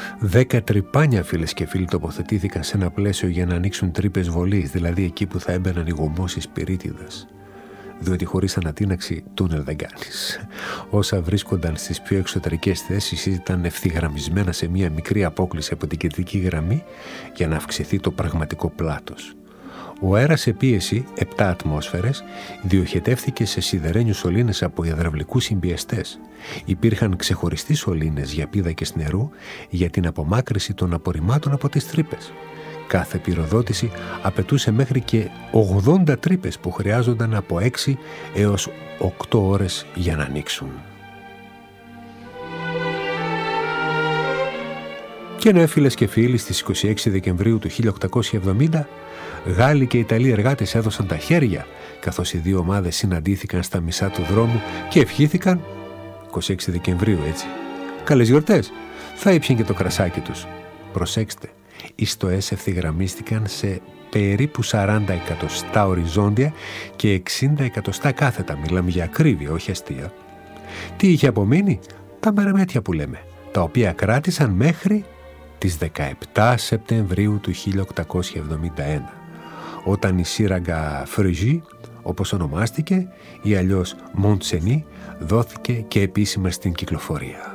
10 τρυπάνια, φίλες και φίλοι, τοποθετήθηκαν σε ένα πλαίσιο για να ανοίξουν τρύπες βολής, δηλαδή εκεί που θα έμπαιναν οι γομώσεις πυρίτιδες. Διότι χωρίς ανατείναξη τούνελ δεν κάνεις. Όσα βρίσκονταν στις πιο εξωτερικές θέσεις ήταν ευθυγραμμισμένα σε μια μικρή απόκλιση από την κεντρική γραμμή για να αυξηθεί το πραγματικό πλάτος. Ο αέρας σε πίεση, 7 ατμόσφαιρες, διοχετεύθηκε σε σιδερένιους σωλήνες από υδραυλικούς συμπιεστές. Υπήρχαν ξεχωριστοί σωλήνες για πίδακες νερού για την απομάκρυση των απορριμμάτων από τις τρύπες. Κάθε πυροδότηση απαιτούσε μέχρι και 80 τρύπες που χρειάζονταν από 6 έως 8 ώρες για να ανοίξουν. Και ναι, φίλες και φίλοι, στις 26 Δεκεμβρίου του 1870, Γάλλοι και Ιταλοί εργάτες έδωσαν τα χέρια, καθώς οι δύο ομάδες συναντήθηκαν στα μισά του δρόμου και ευχήθηκαν, 26 Δεκεμβρίου έτσι, καλές γιορτές, θα ήπιαν και το κρασάκι τους. Προσέξτε, οι στοές ευθυγραμμίστηκαν σε περίπου 40 εκατοστά οριζόντια και 60 εκατοστά κάθετα. Μιλάμε για ακρίβεια, όχι αστεία. Τι είχε απομείνει? Τα μερεμέτια που λέμε, τα οποία κράτησαν μέχρι τις 17 Σεπτεμβρίου του 1871, όταν η σύραγγα Φρεζί, όπως ονομάστηκε, ή αλλιώς Μοντσενί, δόθηκε και επίσημα στην κυκλοφορία.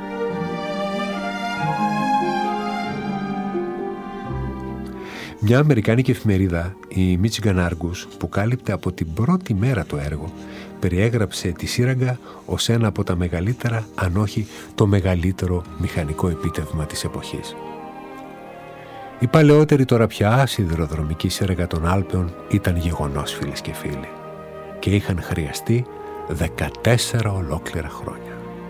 Μια αμερικάνικη εφημερίδα, η Michigan Argus, που κάλυπτε από την πρώτη μέρα το έργο, περιέγραψε τη σύραγγα ως ένα από τα μεγαλύτερα, αν όχι το μεγαλύτερο μηχανικό επίτευγμα της εποχής. Η παλαιότερη τώρα πια σιδηροδρομική σύραγγα των Άλπαιων ήταν γεγονός, φίλες και φίλοι, και είχαν χρειαστεί 14 ολόκληρα χρόνια.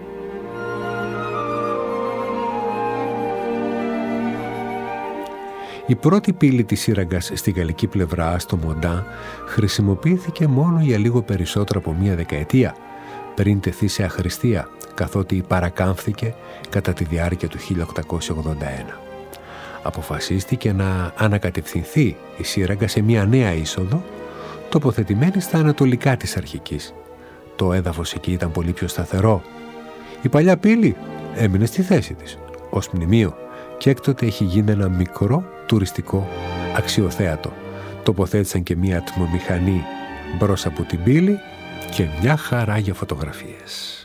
Η πρώτη πύλη της σύραγγας στη γαλλική πλευρά, στο Μοντάν, χρησιμοποιήθηκε μόνο για λίγο περισσότερο από μία δεκαετία, πριν τεθεί σε αχρηστία, καθότι παρακάμφθηκε κατά τη διάρκεια του 1881. Αποφασίστηκε να ανακατευθυνθεί η σύραγγα σε μία νέα είσοδο, τοποθετημένη στα ανατολικά της αρχικής. Το έδαφος εκεί ήταν πολύ πιο σταθερό. Η παλιά πύλη έμεινε στη θέση της, ως μνημείο, και έκτοτε έχει γίνει ένα μικρό τουριστικό αξιοθέατο. Τοποθέτησαν και μία ατμομηχανή μπρος από την πύλη και μια χαρά για φωτογραφίες.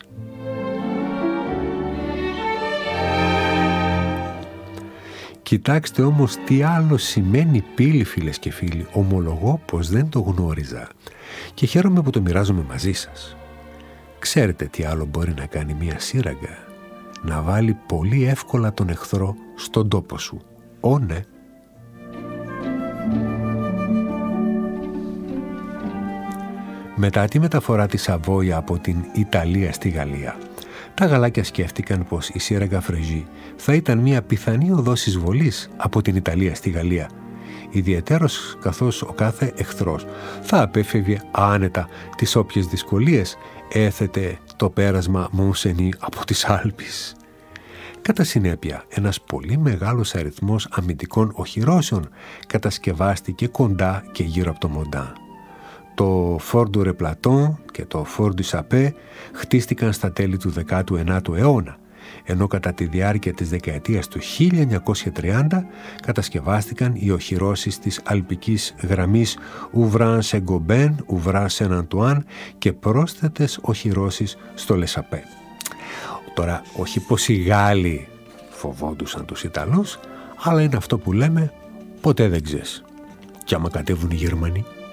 Κοιτάξτε όμως τι άλλο σημαίνει πύλη, φίλες και φίλοι. Ομολογώ πως δεν το γνώριζα και χαίρομαι που το μοιράζομαι μαζί σας. Ξέρετε τι άλλο μπορεί να κάνει μια σύραγγα? Να βάλει πολύ εύκολα τον εχθρό στον τόπο σου. Ω ναι. Μετά τη μεταφορά της Σαβόια από την Ιταλία στη Γαλλία, τα γαλάκια σκέφτηκαν πως η σύραγγα Φρεζί θα ήταν μια πιθανή οδός εισβολής από την Ιταλία στη Γαλλία, ιδιαιτέρως καθώς ο κάθε εχθρός θα απέφευγε άνετα τις όποιες δυσκολίες έθετε το πέρασμα Μονσενί από τις Άλπεις. Κατά συνέπεια, ένας πολύ μεγάλος αριθμός αμυντικών οχυρώσεων κατασκευάστηκε κοντά και γύρω από το Μοντάν. Το Fort du Replaton και το Fort du Sapé χτίστηκαν στα τέλη του 19ου αιώνα, ενώ κατά τη διάρκεια της δεκαετίας του 1930 κατασκευάστηκαν οι οχυρώσεις της αλπικής γραμμής Ouvran-Saint-Gobain, Ouvran-Saint-Antoine και πρόσθετες οχυρώσεις στο Λεσαπέ. Τώρα, όχι πως οι Γάλλοι φοβόντουσαν τους Ιταλούς, αλλά είναι αυτό που λέμε, ποτέ δεν ξέρεις. Κι άμα κατέβουν οι Γερμανοί.